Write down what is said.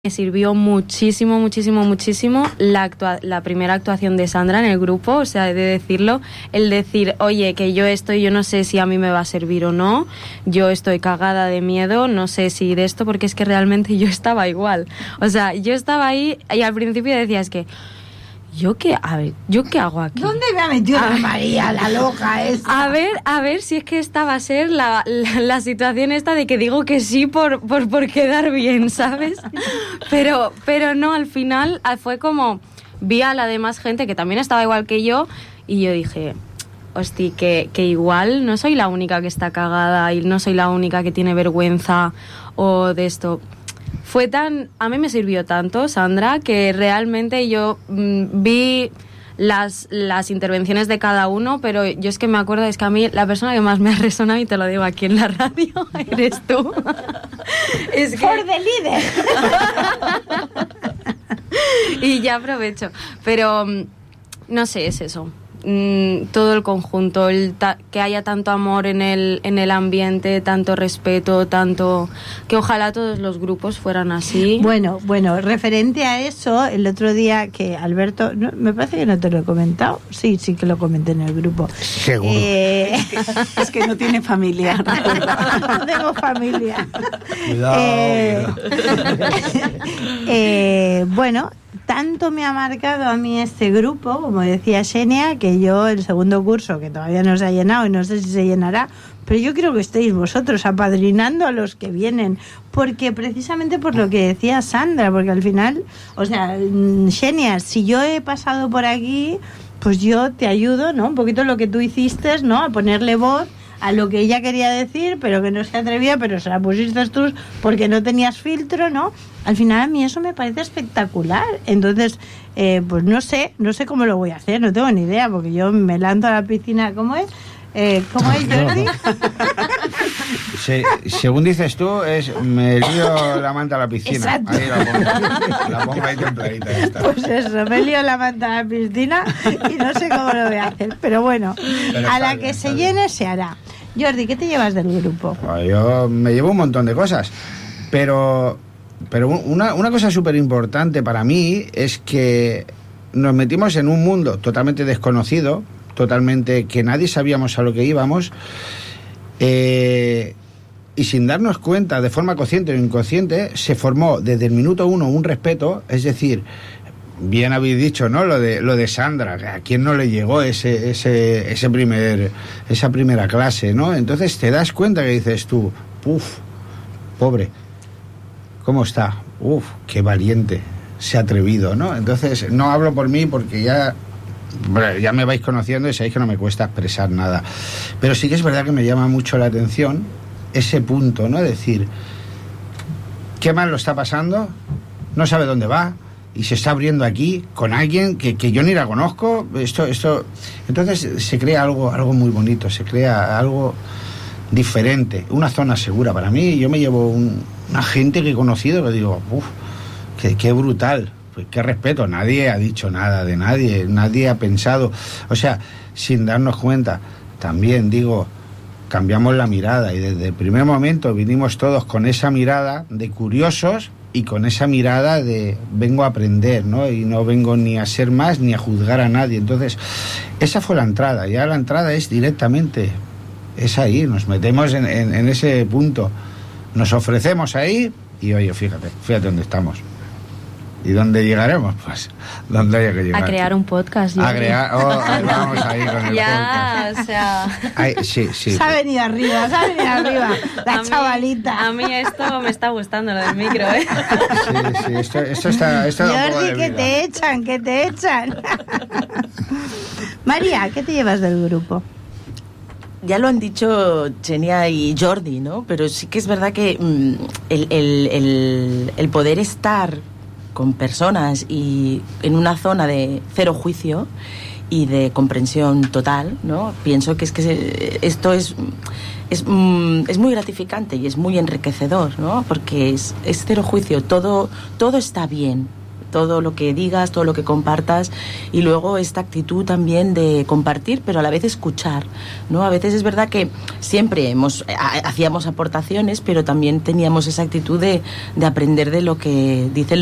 Me sirvió muchísimo, muchísimo, muchísimo la primera actuación de Sandra en el grupo, o sea, de decirlo, el decir, oye, que yo no sé si a mí me va a servir o no, yo estoy cagada de miedo, no sé si de esto, porque es que realmente yo estaba igual. O sea, yo estaba ahí y al principio decía, es que, ¿yo qué hago aquí? ¿Dónde me ha metido la María, la loca esta? A ver si es que esta va a ser la situación esta de que digo que sí por quedar bien, ¿sabes? Pero no, al final fue como, vi a la demás gente que también estaba igual que yo y yo dije, hostia, que igual no soy la única que está cagada y no soy la única que tiene vergüenza o de esto. A mí me sirvió tanto, Sandra, que realmente yo vi las intervenciones de cada uno, pero yo es que me acuerdo, es que a mí la persona que más me ha resonado, y te lo digo aquí en la radio, eres tú. Es que... ¡For the líder! Y ya aprovecho. Pero, no sé, es eso. Todo el conjunto, que haya tanto amor en el ambiente, tanto respeto, tanto que ojalá todos los grupos fueran así. Bueno, referente a eso, el otro día que Alberto, me parece que no te lo he comentado, sí que lo comenté en el grupo. Seguro. Es que no tiene familia. No tengo familia. Cuidado. Bueno, tanto me ha marcado a mí este grupo, como decía Xenia, que yo el segundo curso, que todavía no se ha llenado y no sé si se llenará, pero yo quiero que estéis vosotros apadrinando a los que vienen, porque precisamente por lo que decía Sandra, porque al final, o sea, Xenia, si yo he pasado por aquí, pues yo te ayudo, ¿no? Un poquito lo que tú hiciste, ¿no? A ponerle voz a lo que ella quería decir, pero que no se atrevía, pero se la pusiste tú porque no tenías filtro, ¿no? Al final a mí eso me parece espectacular. Entonces, pues no sé cómo lo voy a hacer, no tengo ni idea, porque yo me lanzo a la piscina, ¿cómo es? ¿Cómo es, Jordi? Según dices tú, me lío la manta a la piscina. Exacto. Ahí la pongo ahí templadita. Pues eso, me lío la manta a la piscina y no sé cómo lo voy a hacer. Pero bueno, a la que se llene se hará. Jordi, ¿qué te llevas del grupo? Yo me llevo un montón de cosas, pero una cosa súper importante para mí es que nos metimos en un mundo totalmente desconocido, totalmente que nadie sabíamos a lo que íbamos, y sin darnos cuenta, de forma consciente o inconsciente, se formó desde el minuto uno un respeto. Es decir, bien habéis dicho, ¿no? Lo de Sandra, ¿a quién no le llegó esa primera clase, ¿no? Entonces te das cuenta que dices tú, pobre, ¿cómo está? Qué valiente, se ha atrevido, ¿no? Entonces no hablo por mí porque ya me vais conociendo y sabéis que no me cuesta expresar nada, pero sí que es verdad que me llama mucho la atención ese punto, ¿no? Decir, qué mal lo está pasando, no sabe dónde va y se está abriendo aquí con alguien que yo ni la conozco. Esto entonces se crea algo muy bonito, se crea algo diferente, una zona segura para mí. Yo me llevo una gente que he conocido que digo, qué brutal. Pues qué respeto, nadie ha dicho nada de nadie ha pensado, o sea, sin darnos cuenta. También digo, cambiamos la mirada y desde el primer momento vinimos todos con esa mirada de curiosos y con esa mirada de vengo a aprender, ¿no? Y no vengo ni a ser más ni a juzgar a nadie. Entonces, esa fue la entrada. Ya la entrada es directamente, es ahí, nos metemos en ese punto, nos ofrecemos ahí y oye, fíjate dónde estamos. ¿Y dónde llegaremos? Pues donde haya que llegar. A crear un podcast. A crear, vamos ahí con el ya, podcast. O sea... Ay, sí. Se ha venido arriba, la chavalita. A mí esto me está gustando, lo del micro, ¿eh? Sí, esto está Jordi, que te echan. María, ¿qué te llevas del grupo? Ya lo han dicho Xenia y Jordi, ¿no? Pero sí que es verdad que el poder estar con personas y en una zona de cero juicio y de comprensión total, ¿no? Pienso que esto es muy gratificante y es muy enriquecedor, ¿no? Porque es cero juicio, todo está bien, todo lo que digas, todo lo que compartas, y luego esta actitud también de compartir, pero a la vez escuchar, ¿no? A veces es verdad que siempre hacíamos aportaciones, pero también teníamos esa actitud de aprender de lo que dicen